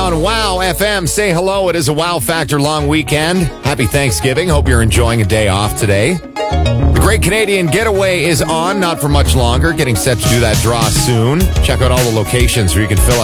on Wow FM. Say hello. It is a Wow Factor long weekend. Happy Thanksgiving. Hope you're enjoying a day off today. The Great Canadian Getaway is on, not for much longer. Getting set to do that draw soon. Check out all the locations where you can fill